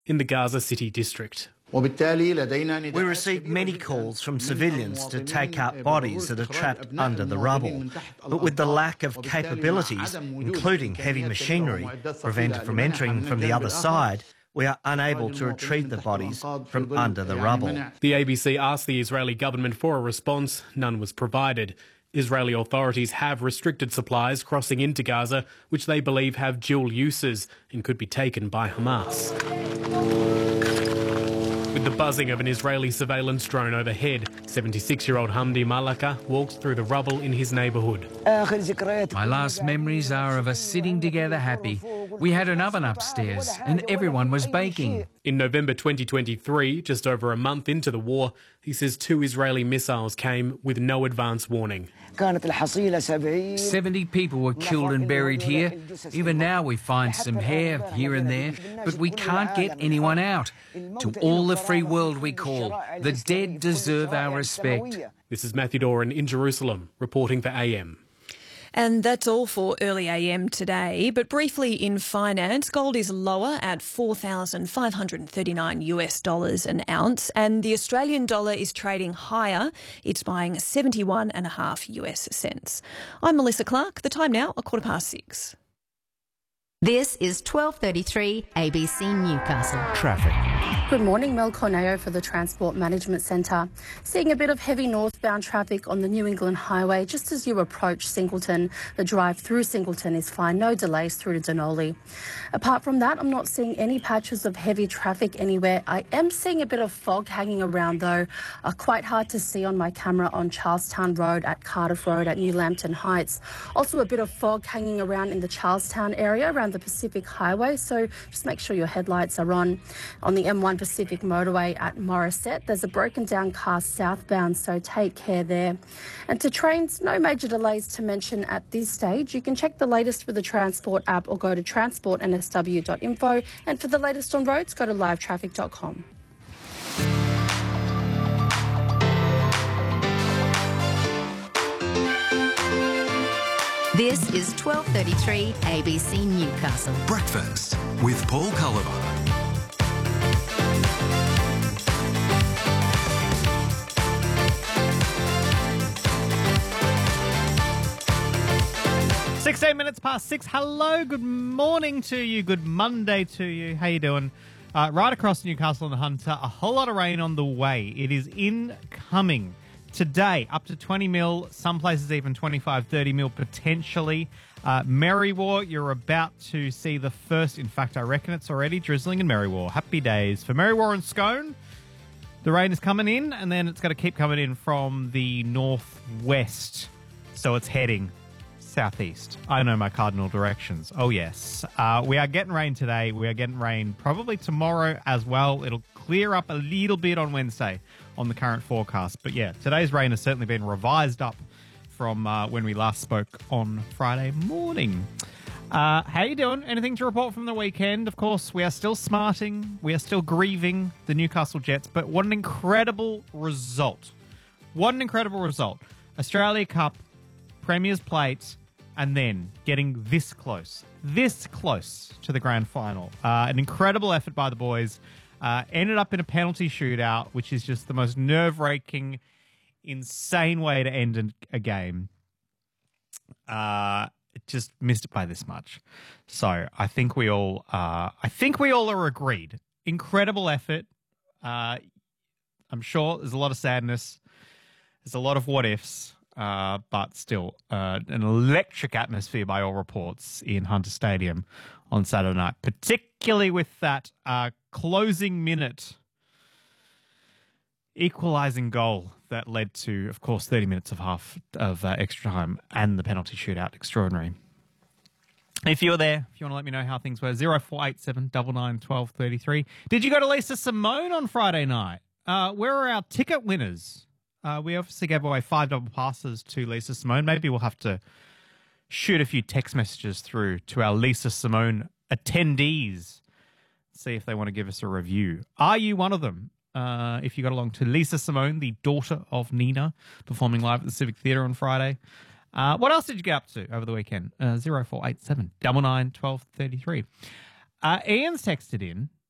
in the Gaza City district. We received many calls from civilians to take out bodies that are trapped under the rubble. But with the lack of capabilities, including heavy machinery, prevented from entering from the other side, we are unable to retrieve the bodies from under the rubble. The ABC asked the Israeli government for a response. None was provided. Israeli authorities have restricted supplies crossing into Gaza, which they believe have dual uses and could be taken by Hamas. With the buzzing of an Israeli surveillance drone overhead, 76-year-old Hamdi Malaka walks through the rubble in his neighbourhood. My last memories are of us sitting together happy. We had an oven upstairs and everyone was baking. In November 2023, just over a month into the war, he says 2 Israeli missiles came with no advance warning. 70 people were killed and buried here. Even now we find some hair here and there, but we can't get anyone out. To all the free world we call, the dead deserve our respect. This is Matthew Doran in Jerusalem, reporting for AM. And that's all for early AM today. But briefly in finance, gold is lower at $4,539 an ounce, and the Australian dollar is trading higher. It's buying 71.5 US cents. I'm Melissa Clark. The time now, 6:15. This is 12:33 ABC Newcastle. Traffic. Good morning, Mel Corneo for the Transport Management Centre. Seeing a bit of heavy northbound traffic on the New England Highway just as you approach Singleton. The drive through Singleton is fine, no delays through to Denali. Apart from that, I'm not seeing any patches of heavy traffic anywhere. I am seeing a bit of fog hanging around though, quite hard to see on my camera on Charlestown Road, at Cardiff Road, at New Lambton Heights. Also a bit of fog hanging around in the Charlestown area around the Pacific Highway, so just make sure your headlights are on. On the M1 Pacific Motorway at Morisset, there's a broken down car southbound, so take care there. And to trains, no major delays to mention at this stage. You can check the latest with the Transport app or go to transportnsw.info, and for the latest on roads, go to livetraffic.com. This is 12:33 ABC Newcastle. Breakfast with Paul Culliver. (16:06). Hello, good morning to you, good Monday to you. How you doing? Right across Newcastle and Hunter, a whole lot of rain on the way. It is incoming. Today, up to 20 mil, some places even 25, 30 mil potentially. Merriwa, you're about to see the first. In fact, I reckon it's already drizzling in Merriwa. Happy days for Merriwa and Scone. The rain is coming in, and then it's going to keep coming in from the northwest. So it's heading southeast. I know my cardinal directions. Oh, yes. We are getting rain today. We are getting rain probably tomorrow as well. It'll clear up a little bit on Wednesday on the current forecast. But yeah, today's rain has certainly been revised up from when we last spoke on Friday morning. How you doing? Anything to report from the weekend? Of course, we are still smarting. We are still grieving the Newcastle Jets. But what an incredible result. What an incredible result. Australia Cup, Premier's Plate, and then getting this close to the grand final. An incredible effort by the boys. Ended up in a penalty shootout, which is just the most nerve-wracking, insane way to end a game. Just missed it by this much. So I think we all are agreed. Incredible effort. I'm sure there's a lot of sadness. There's a lot of what ifs. But still, an electric atmosphere by all reports in Hunter Stadium on Saturday night, particularly with that closing minute equalising goal that led to, of course, 30 minutes of extra time and the penalty shootout. Extraordinary. If you were there, if you want to let me know how things were, 0487 99 12 33. Did you go to Lisa Simone on Friday night? Where are our ticket winners? We obviously gave away 5 double passes to Lisa Simone. Maybe we'll have to shoot a few text messages through to our Lisa Simone attendees, see if they want to give us a review. Are you one of them? If you got along to Lisa Simone, the daughter of Nina, performing live at the Civic Theatre on Friday. What else did you get up to over the weekend? 0487 99 12 33. Ian's texted in